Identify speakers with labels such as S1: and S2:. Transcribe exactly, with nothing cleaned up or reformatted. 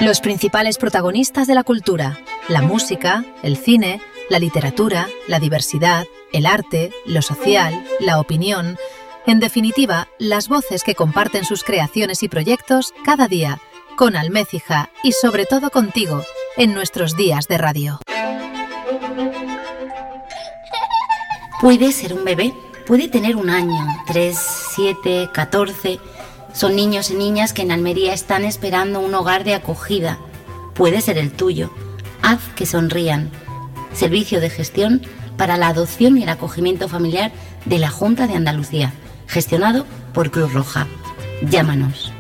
S1: Los principales protagonistas de la cultura, la música, el cine, la literatura, la diversidad, el arte, lo social, la opinión, en definitiva, las voces que comparten sus creaciones y proyectos cada día, con Almécija y sobre todo contigo, en nuestros días de radio.
S2: Puede ser un bebé, puede tener un año, tres, siete, catorce... Son niños y niñas que en Almería están esperando un hogar de acogida. Puede ser el tuyo. Haz que sonrían. Servicio de gestión para la adopción y el acogimiento familiar de la Junta de Andalucía, gestionado por Cruz Roja. Llámanos.